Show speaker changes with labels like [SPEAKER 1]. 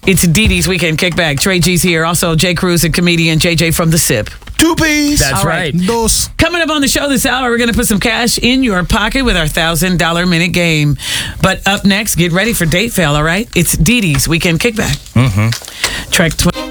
[SPEAKER 1] It's Dee Dee's Weekend Kickback. Trey G's here. Also, Jay Cruz and comedian JJ from The Sip.
[SPEAKER 2] Two piece.
[SPEAKER 3] That's
[SPEAKER 1] All right.
[SPEAKER 2] Dos.
[SPEAKER 1] Coming up on the show this hour, we're going to put some cash in your pocket with our $1,000 minute game. But up next, get ready for Date Fail, all right? It's Dee Dee's Weekend Kickback. Track 20.